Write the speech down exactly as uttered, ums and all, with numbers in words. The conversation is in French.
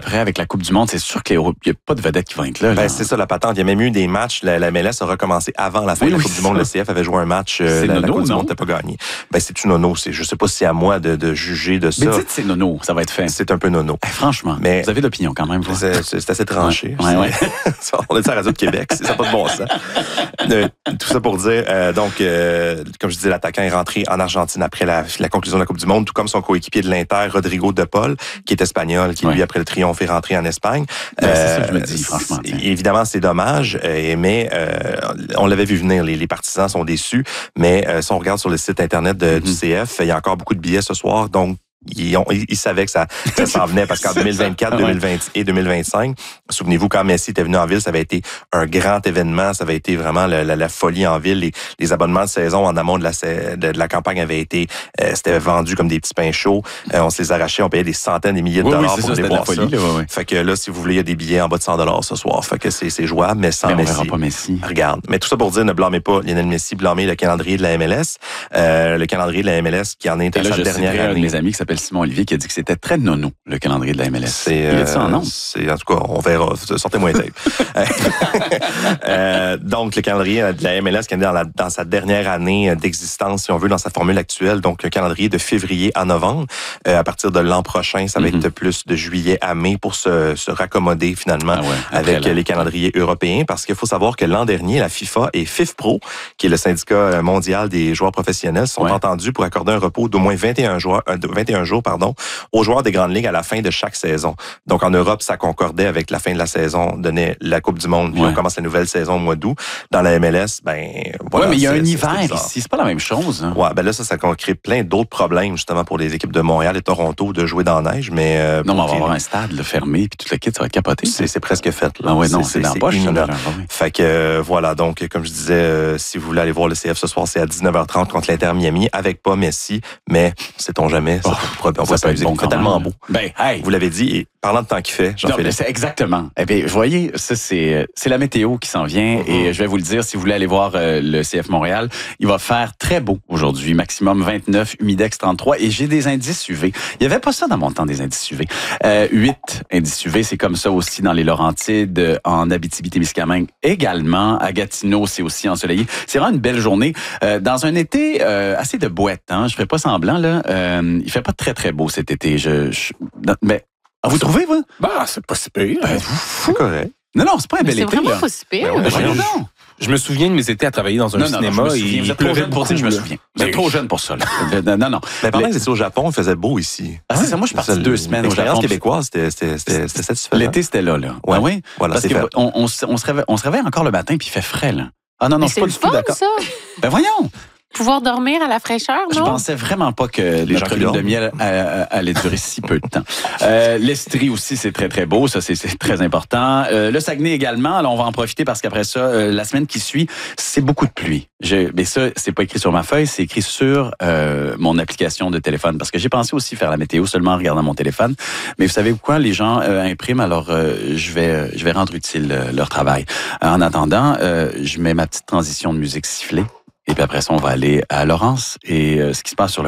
après, avec la Coupe du Monde, c'est sûr qu'il n'y a pas de vedettes qui vont être là. Ben, là. c'est ça, la patente. Il y a même eu des matchs. La, la M L S a recommencé avant la fin oui, de la oui, Coupe du Monde. Ça. Le C F avait joué un match. Euh, la, nono, la Coupe du non? Monde n'était pas gagnée. Ben, c'est une nono. C'est, je sais pas si c'est à moi de, de juger de ça. Mais dites c'est nono, ça va être fait. C'est un peu nono. Eh, franchement, mais vous avez l'opinion quand même. Vous. C'est, c'est, c'est assez tranché. Ouais, ouais, c'est, on est à la radio de Québec. Ça n'a pas de bon sens. Euh, tout ça pour dire, euh, donc, euh, comme je disais, l'attaquant est rentré en Argentine après la, la conclusion de la Coupe du Monde, tout comme son coéquipier de l'Inter, Rodrigo De Paul, qui est espagnol, qui, ouais. lui, après le triomphe, est rentré en Espagne. Ben, euh, c'est ça que je me dis, franchement. C'est, évidemment, c'est dommage, euh, mais euh, on l'avait vu venir. Les, les partisans sont déçus, mais euh, si on regarde sur le site Internet de, mm-hmm. du C F, il y a encore beaucoup de billets ce soir, donc Ils, ont, ils savaient que ça, ça s'en venait parce qu'en deux mille vingt-quatre, deux mille vingt et deux mille vingt-cinq, souvenez-vous, quand Messi était venu en ville, ça avait été un grand événement, ça avait été vraiment la, la, la folie en ville. Les, les abonnements de saison en amont de la, de, de la campagne avaient été, euh, c'était vendu comme des petits pains chauds. Euh, on se les arrachait, on payait des centaines, des milliers de oui, dollars oui, pour ça, aller voir folie, ça. Là, ouais, ouais. Fait que là, si vous voulez, il y a des billets en bas de cent dollars ce soir. Fait que c'est, c'est jouable, mais sans mais on Messi. Verra pas Messi. Regarde. Mais tout ça pour dire, ne blâmez pas Lionel Messi, blâmez le calendrier de la M L S. Euh, le calendrier de la M L S qui en est à sa dernière année. Un de mes amis qui s'appelle Simon Olivier qui a dit que c'était très nono, le calendrier de la M L S. C'est, Il a dit ça en nom. C'est, en tout cas, on verra. Sortez-moi un tape. euh, donc, le calendrier de la M L S qui est dans, la, dans sa dernière année d'existence, si on veut, dans sa formule actuelle. Donc, un calendrier de février à novembre. Euh, à partir de l'an prochain, ça va mm-hmm. être plus de juillet à mai pour se, se raccommoder finalement ah ouais, avec les calendriers européens. Parce qu'il faut savoir que l'an dernier, la FIFA et FIFPro, qui est le syndicat mondial des joueurs professionnels, sont ouais. entendus pour accorder un repos d'au moins vingt et un jours, euh, vingt et un jours pardon, aux joueurs des grandes ligues à la fin de chaque saison. Donc, en Europe, ça concordait avec la fin de la saison, donnait la Coupe du Monde, puis ouais. on commence la nouvelle saison au mois d'août. Dans la M L S, ben voilà. Oui, mais il y a un c'est, hiver ici, c'est pas la même chose. Hein. Ouais, ben là, ça, ça crée plein d'autres problèmes, justement, pour les équipes de Montréal et Toronto de jouer dans la neige, mais... Euh, non, mais on va avoir un stade là, fermé, puis toute la kit, ça va être capoté. C'est, c'est presque fait, là. Ah ouais, non, c'est, c'est dans la poche, ça. Là, fait que, euh, voilà, donc, comme je disais, euh, si vous voulez aller voir le C F ce soir, c'est à dix-neuf heures trente contre l'Inter Miami, avec pas Messi, mais sait-on jamais, ça, oh, on va ça peut être bon fait tellement beau. Ben, hey. Vous l'avez dit, et parlant de temps qu'il fait, Jean-Philippe. C'est exactement. Eh bien, vous voyez, ça, c'est, c'est la météo qui s'en vient. Mm-hmm. Et je vais vous le dire, si vous voulez aller voir euh, le C F Montréal, il va faire très beau aujourd'hui. Maximum vingt-neuf, humidex trente-trois. Et j'ai des indices U V. Il n'y avait pas ça dans mon temps, des indices U V. Euh, huit indices U V, c'est comme ça aussi dans les Laurentides, en Abitibi-Témiscamingue également. À Gatineau, c'est aussi ensoleillé. C'est vraiment une belle journée. Euh, dans un été euh, assez de boîte, hein. Je ferai pas semblant, là. Euh, il fait pas très, très beau cet été. Je, je... Mais Ah, vous trouvez, vous? Bah, c'est pas si pire. Ben, c'est correct. Non, non, c'est pas un bel c'est été, vraiment là. pas si pire. Ben, voyons donc. Je me souviens de mes étés à travailler dans un non, cinéma. Non, non, je me et vous êtes trop jeune pour dire je me souviens. Vous êtes trop jeune pour ça. Là. Non, non. Mais pendant que vous étiez au Japon, il faisait beau ici. Ah, c'est ça. Moi, je suis parti deux semaines au Japon. L'expérience québécoise, c'était, c'était, c'était, c'était satisfaisant. L'été, c'était là, là. Ouais. Ah oui? Voilà, parce c'est qu'on on, on, on, se réveille, on se réveille encore le matin puis il fait frais, là. Ah non, non, mais je suis pas du tout d'accord. Ça. Ben voyons. Pouvoir dormir à la fraîcheur, non? Je pensais vraiment pas que les notre lune de miel allait durer si peu de temps. Euh, L'Estrie aussi, c'est très, très beau. Ça, c'est, c'est très important. Euh, le Saguenay également. Alors, on va en profiter parce qu'après ça, euh, la semaine qui suit, c'est beaucoup de pluie. Je, mais ça, c'est pas écrit sur ma feuille, c'est écrit sur euh, mon application de téléphone. Parce que j'ai pensé aussi faire la météo seulement en regardant mon téléphone. Mais vous savez quoi? Les gens euh, impriment, alors euh, je vais je vais rendre utile euh, leur travail. En attendant, euh, je mets ma petite transition de musique sifflée. Et puis après ça, on va aller à Laurence et euh, ce qui se passe sur le